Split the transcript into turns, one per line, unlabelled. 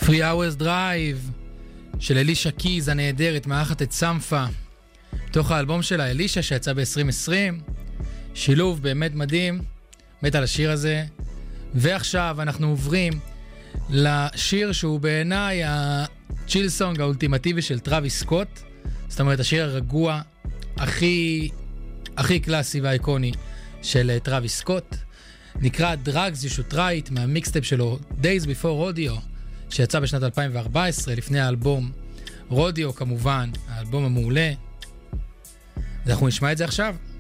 Three Hours Drive של אלישה קיז הנהדרת, מארחת את סמפה בתוך האלבום שלה אלישה שיצא ב-2020. שילוב באמת מדהים, מת על השיר הזה. ועכשיו אנחנו עוברים לשיר שהוא בעיניי הצ'יל סונג האולטימטיבי של טראביס סקוט, זאת אומרת השיר הרגוע הכי קלאסי והאיקוני של טראביס סקוט, נקרא Drugs You Should Try It, מהמיקסטייפ שלו Days Before Rodeo שיצא בשנת 2014 לפני האלבום רודיו, כמובן האלבום המעולה. אנחנו נשמע את זה עכשיו.